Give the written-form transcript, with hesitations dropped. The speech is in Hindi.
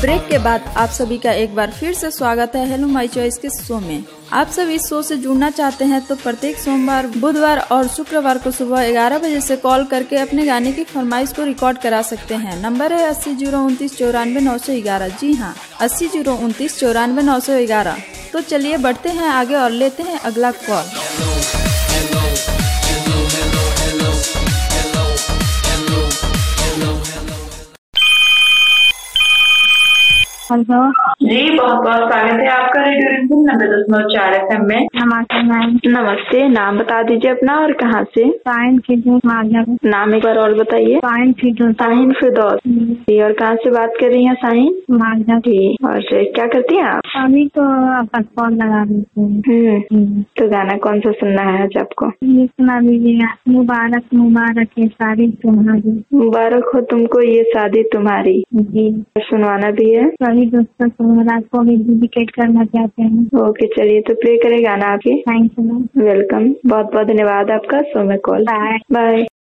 ब्रेक के बाद आप सभी का एक बार फिर से स्वागत है हेलो माय चॉइस के शो में। आप सब इस शो से जुड़ना चाहते हैं तो प्रत्येक सोमवार, बुधवार और शुक्रवार को सुबह 11 बजे से कॉल करके अपने गाने की फरमाइश को रिकॉर्ड करा सकते हैं। नंबर है 80 029 94 911। जी हाँ, 80 029 94 911। तो चलिए बढ़ते हैं आगे और लेते हैं अगला कॉल। हेलो जी, बहुत बहुत स्वागत है आपका रेडियो रिंगटोन 90.4 FM में। नमस्ते मैम। नमस्ते, नाम बता दीजिए अपना और कहाँ से? साइन फिरदौस माधव। नाम एक बार और बताइए। साइन फिरदौस। साहिन फिरदौस जी, और कहाँ से बात कर रही हैं साहिन? माधव जी, और क्या करती हैं आप? अभी तो आपका कॉल लगा दीजिए। तो गाना कौन सा सुनना है आज आपको? ये सुना दीजिएगा, मुबारक मुबारक ये शादी तुम्हारी। मुबारक हो तुमको ये शादी तुम्हारी। जी, सुनवाना भी है। सभी दोस्तों को रात को भी डेडिकेट करना चाहते हैं। ओके, चलिए तो प्ले करें गाना आपकी। Thank you ma'am. वेलकम, बहुत बहुत धन्यवाद आपका शो में कॉल। Bye bye.